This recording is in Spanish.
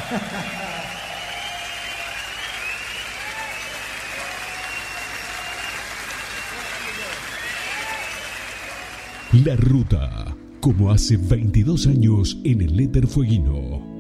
La Ruta, como hace 22 años en el éter fueguino.